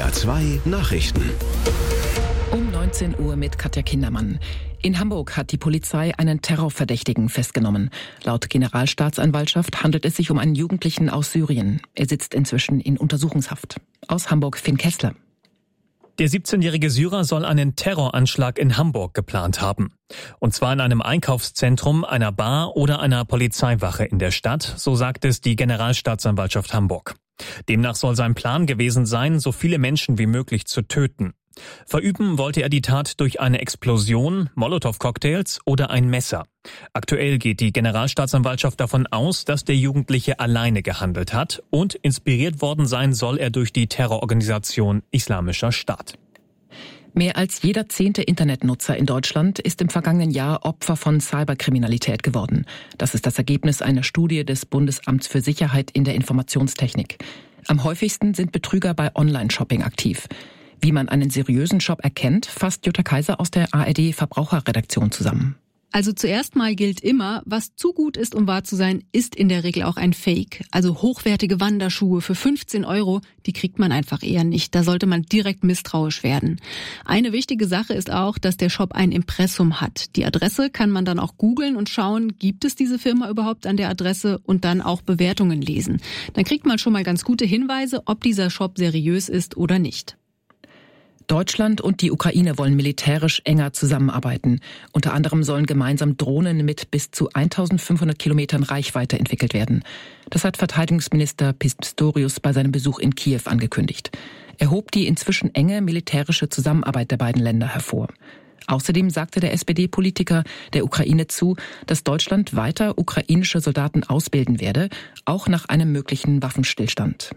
NDR 2 Nachrichten. Um 19 Uhr mit Katja Kindermann. In Hamburg hat die Polizei einen Terrorverdächtigen festgenommen. Laut Generalstaatsanwaltschaft handelt es sich um einen Jugendlichen aus Syrien. Er sitzt inzwischen in Untersuchungshaft. Aus Hamburg Finn Kessler. Der 17-jährige Syrer soll einen Terroranschlag in Hamburg geplant haben. Und zwar in einem Einkaufszentrum, einer Bar oder einer Polizeiwache in der Stadt, so sagt es die Generalstaatsanwaltschaft Hamburg. Demnach soll sein Plan gewesen sein, so viele Menschen wie möglich zu töten. Verüben wollte er die Tat durch eine Explosion, Molotow-Cocktails oder ein Messer. Aktuell geht die Generalstaatsanwaltschaft davon aus, dass der Jugendliche alleine gehandelt hat und inspiriert worden sein soll er durch die Terrororganisation Islamischer Staat. Mehr als jeder 10. Internetnutzer in Deutschland ist im vergangenen Jahr Opfer von Cyberkriminalität geworden. Das ist das Ergebnis einer Studie des Bundesamts für Sicherheit in der Informationstechnik. Am häufigsten sind Betrüger bei Online-Shopping aktiv. Wie man einen seriösen Shop erkennt, fasst Jutta Kaiser aus der ARD Verbraucherredaktion zusammen. Also zuerst mal gilt immer, was zu gut ist, um wahr zu sein, ist in der Regel auch ein Fake. Also hochwertige Wanderschuhe für 15 €, die kriegt man einfach eher nicht. Da sollte man direkt misstrauisch werden. Eine wichtige Sache ist auch, dass der Shop ein Impressum hat. Die Adresse kann man dann auch googeln und schauen, gibt es diese Firma überhaupt an der Adresse, und dann auch Bewertungen lesen. Dann kriegt man schon mal ganz gute Hinweise, ob dieser Shop seriös ist oder nicht. Deutschland und die Ukraine wollen militärisch enger zusammenarbeiten. Unter anderem sollen gemeinsam Drohnen mit bis zu 1500 Kilometern Reichweite entwickelt werden. Das hat Verteidigungsminister Pistorius bei seinem Besuch in Kiew angekündigt. Er hob die inzwischen enge militärische Zusammenarbeit der beiden Länder hervor. Außerdem sagte der SPD-Politiker der Ukraine zu, dass Deutschland weiter ukrainische Soldaten ausbilden werde, auch nach einem möglichen Waffenstillstand.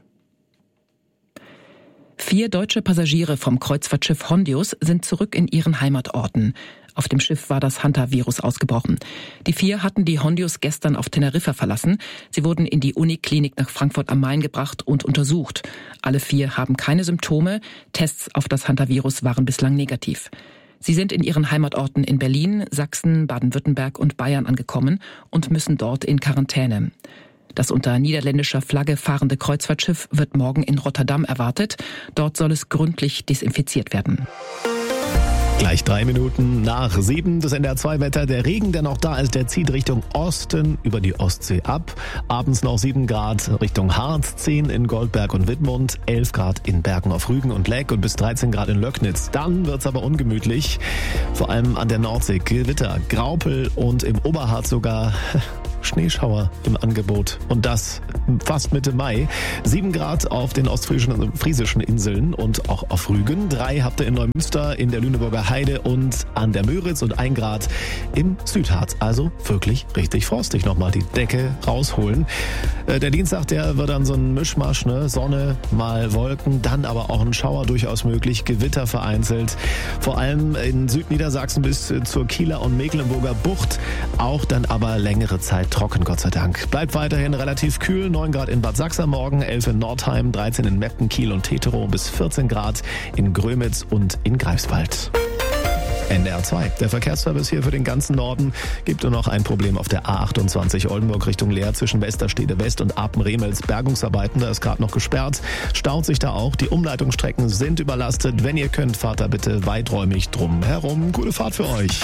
4 deutsche Passagiere vom Kreuzfahrtschiff Hondius sind zurück in ihren Heimatorten. Auf dem Schiff war das Hantavirus ausgebrochen. Die 4 hatten die Hondius gestern auf Teneriffa verlassen. Sie wurden in die Uniklinik nach Frankfurt am Main gebracht und untersucht. Alle 4 haben keine Symptome. Tests auf das Hantavirus waren bislang negativ. Sie sind in ihren Heimatorten in Berlin, Sachsen, Baden-Württemberg und Bayern angekommen und müssen dort in Quarantäne. Das unter niederländischer Flagge fahrende Kreuzfahrtschiff wird morgen in Rotterdam erwartet. Dort soll es gründlich desinfiziert werden. Gleich 3 Minuten nach 7. Das NDR 2 Wetter. Der Regen, der noch da ist, der zieht Richtung Osten über die Ostsee ab. Abends noch 7 Grad Richtung Harz, 10 in Goldberg und Wittmund, 11 Grad in Bergen auf Rügen und Leck und bis 13 Grad in Löcknitz. Dann wird's aber ungemütlich. Vor allem an der Nordsee. Gewitter, Graupel und im Oberharz sogar Schneeschauer im Angebot. Und das fast Mitte Mai. 7 Grad auf den ostfriesischen Inseln und auch auf Rügen. 3 habt ihr in Neumünster, in der Lüneburger Heide und an der Müritz und 1 Grad im Südharz. Also wirklich richtig frostig. Nochmal die Decke rausholen. Der Dienstag, der wird dann so ein Mischmasch, ne? Sonne, mal Wolken, dann aber auch ein Schauer durchaus möglich. Gewitter vereinzelt. Vor allem in Südniedersachsen bis zur Kieler und Mecklenburger Bucht. Auch dann aber längere Zeit trocken, Gott sei Dank. Bleibt weiterhin relativ kühl. 9 Grad in Bad Sachsa morgen, 11 in Nordheim, 13 in Meppen, Kiel und Teterow, bis 14 Grad in Grömitz und in Greifswald. NDR 2. Der Verkehrsservice hier für den ganzen Norden. Gibt nur noch ein Problem auf der A28 Oldenburg Richtung Leer zwischen Westerstede West und Apen-Remels. Bergungsarbeiten, da ist gerade noch gesperrt. Staut sich da auch. Die Umleitungsstrecken sind überlastet. Wenn ihr könnt, fahrt da bitte weiträumig drum herum. Gute Fahrt für euch.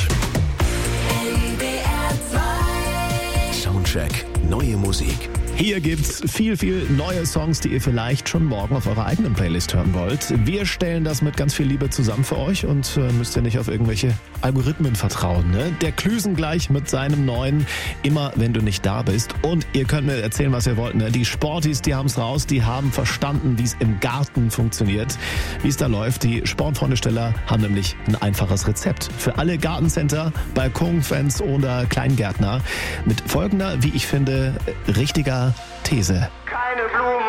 Soundcheck. Neue Musik. Hier gibt's viel neue Songs, die ihr vielleicht schon morgen auf eurer eigenen Playlist hören wollt. Wir stellen das mit ganz viel Liebe zusammen für euch und müsst ihr nicht auf irgendwelche Algorithmen vertrauen. Ne? Der Klüsen gleich mit seinem neuen Immer wenn du nicht da bist. Und ihr könnt mir erzählen, was ihr wollt. Ne? Die Sportis, die haben's raus, die haben verstanden, wie es im Garten funktioniert, wie es da läuft. Die Sportfreundesteller haben nämlich ein einfaches Rezept für alle Gartencenter, Balkonfans oder Kleingärtner mit folgender, wie ich finde, richtiger These. Keine Blumen